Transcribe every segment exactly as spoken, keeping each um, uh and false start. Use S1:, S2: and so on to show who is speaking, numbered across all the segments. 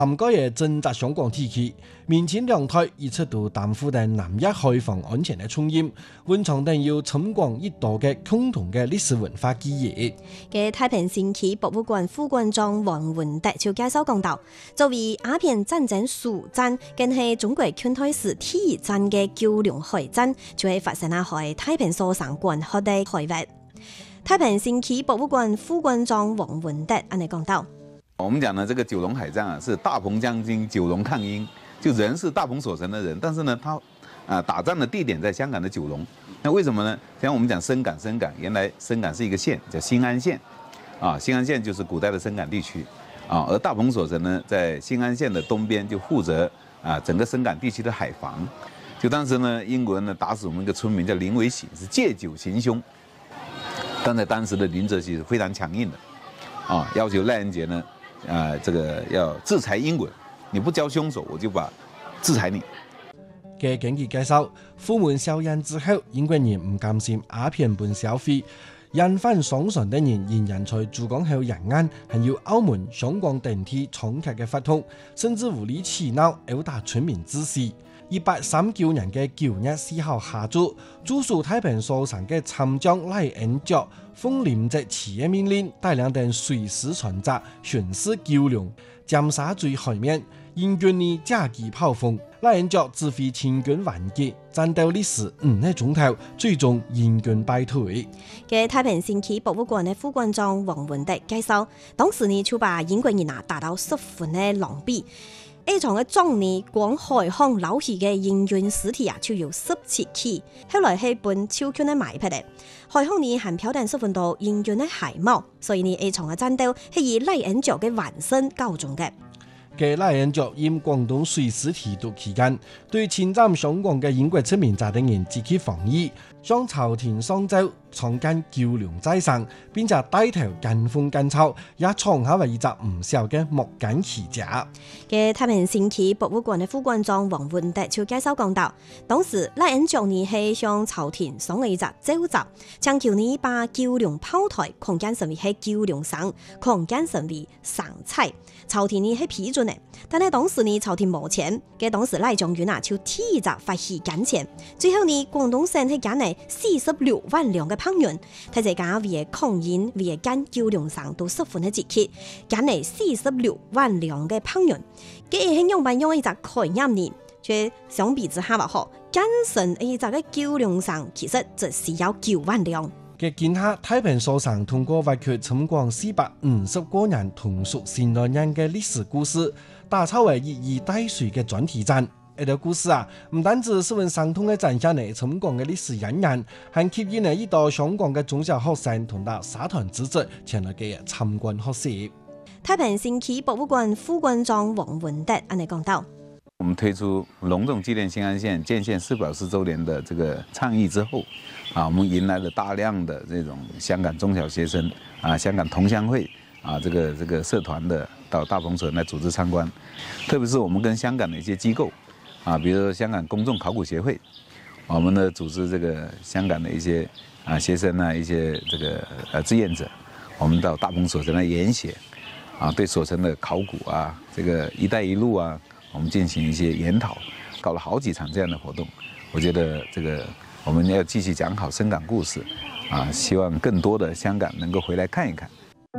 S1: 韓國嘅政治相關地區，民進兩台一直都擔負定南一開放安全嘅重任，溫長定要尋廣一道嘅共同嘅歷史文化記憶。
S2: 嘅太平新區博物館副館長王文德就介紹講到，作為鴉片戰爭首戰，更係中國近代史第一戰嘅九龍海戰，就係發生喺太平蘇省管轄嘅海域。太平新區博物館副館長王文德安尼講到。
S3: 我們講呢，這個九龍海戰啊，是大鵬將軍九龍抗英，就人是大鵬所生的人，但是呢，他啊打仗的地點在香港的九龍。那為什麼呢？像我們講深港，深港原來深港是一個縣，叫新安縣，啊，新安縣就是古代的深港地區，啊，而大鵬所生呢，在新安縣的東邊就負責啊整個深港地區的海防。就當時呢，英國人呢打死我們一個村民叫林維喜，是借酒行兇，但在當時的林則徐是非常強硬的，啊，要求賴恩傑呢。啊、呃，這個要制裁英國，你不交兇手，我就把制裁你。
S1: 嘅經濟介紹，虎門銷煙之後，英國人唔甘心鴉片本消費，引返上船的人仍然在駐港後人晏，還要澳門、香港等地衝擊嘅發動，甚至無理取鬧毆打村民之事。一八三九年嘅九月四號下晝，駐守太平蘇省嘅參將賴恩爵奉林則徐嘅命令，帶領定水師船隻巡視九龍，尖沙咀海面，英軍呢架機炮鋒，賴恩爵指揮清軍還擊，戰鬥歷時五個鐘頭，最終英軍敗退。嘅
S2: 太平新區博物館嘅副館長王文德介紹，當時呢就把英國人啊打到十分嘅狼狽。呢場嘅壯年廣海航撈起嘅英軍屍體啊，就有十七起。後來係本超強嘅埋撇嘅，海航呢還飄定十分到英軍嘅海貌，所以呢呢場嘅戰鬥係以賴恩爵嘅完身告終嘅。嘅賴恩爵因廣東水師提督期間，對侵佔香港嘅英國殖民者等人積極防禦，向朝廷上奏創建九龍寨城，並且帶頭跟風跟操，也創下為一隻唔少嘅莫干奇蹟。嘅太平新區博物館嘅副館長王文德就介紹講到，當時賴恩爵呢係向朝廷上嘅一隻奏摺，將求呢把九龍炮台擴建成為係九龍省，擴建成為省菜，朝廷呢係批准嘅，但係當時呢朝廷冇錢，嘅當時賴將軍啊就提議着發起揀錢，最後呢廣東省係揀嚟四十六萬兩嘅烹飪，睇隻家為抗英為揀九龍省都十分嘅積極，揀嚟四十六萬兩嘅烹飪，嘅係用辦用一隻概念呢，卻相比之下話嗬，揀成一隻嘅九龍省其實就是要九萬兩。嘅見下太平蘇省通過挖掘尋廣四百五十個人同屬善良人嘅歷史故事，打造為一以帶水嘅專題展。呢個故事啊，唔單止是為傷痛嘅展現嚟尋廣嘅歷史隱人，還吸引嚟一道香港嘅中小學生同到社團組織前來嘅參觀學習。太平新區博物館副館長王文德安尼講到：
S3: 我們推出隆重紀念新安縣建縣四百五十週年的這個倡議之後，啊，我們迎來了大量的這種香港中小學生啊，香港同鄉會啊，這個這個社團的到大鵬城來組織參觀，特別是我們跟香港的一些機構。啊，比如說香港公眾考古協會，我們呢組織這個香港的一些啊學生啊，一些這個呃志願者，我們到大鵬所城來研寫，啊，對所城的考古啊，這個一帶一路啊，我們進行一些研討，搞了好幾場這樣的活動。我覺得這個我們要繼續講好深港故事，啊，希望更多的香港能夠回來看一看。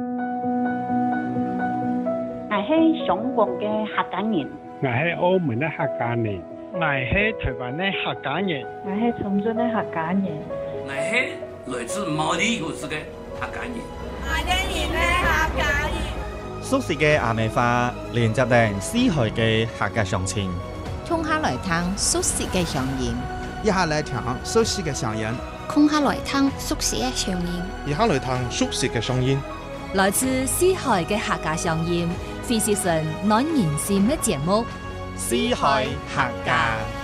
S4: 我係香港嘅客家人。
S5: 我係澳門的客家人，
S6: 我係台灣的客家人，
S7: 我係長春的客家人，
S8: 我係來自毛里求斯的客家人，
S9: 我哋係客家人。
S10: 熟悉嘅阿美話，連接定四海嘅客家鄉親。
S11: 衝下來聽熟悉嘅鄉音，
S12: 一下來聽熟悉嘅鄉音，
S11: 空下來聽熟悉嘅鄉音，
S13: 一下來聽熟悉嘅鄉音。
S14: 來自四海嘅客家鄉音。非是純暖人心嘅節目，
S10: 四海客家。